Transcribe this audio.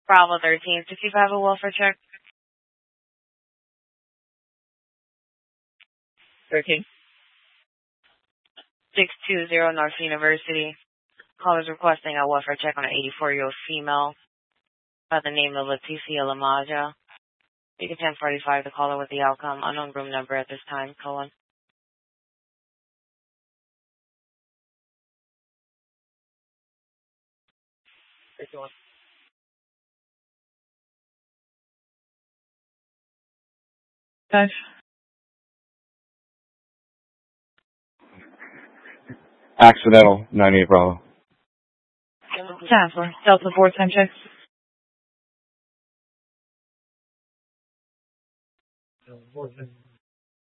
Bravo 13, 65 a welfare check. 13. 620 North University. Callers requesting a welfare check on an 84-year-old female by the name of Leticia Lamaja. You can 1045 the caller with the outcome. Unknown room number at this time. Colon. Touch. Accidental, 98 Bravo. Time for Delta 4 time check.